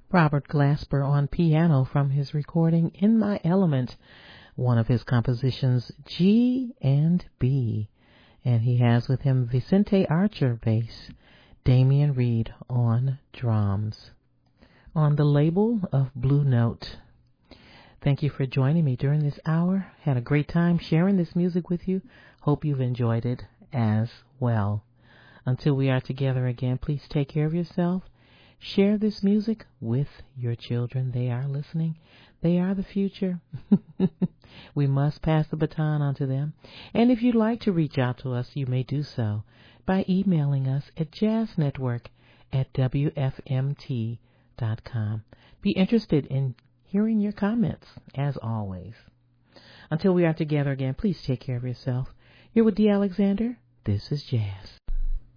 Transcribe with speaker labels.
Speaker 1: Robert Glasper on piano from his recording In My Element, one of his compositions, G and B. And he has with him Vicente Archer bass, Damian Reed on drums. On the label of Blue Note. Thank you for joining me during this hour. Had a great time sharing this music with you. Hope you've enjoyed it as well. Until we are together again, please take care of yourself. Share this music with your children. They are listening. They are the future. We must pass the baton on to them. And if you'd like to reach out to us, you may do so by emailing us at jazznetwork@wfmt.com. Be interested in hearing your comments, as always. Until we are together again, please take care of yourself. You're with Dee Alexander. This is Jazz.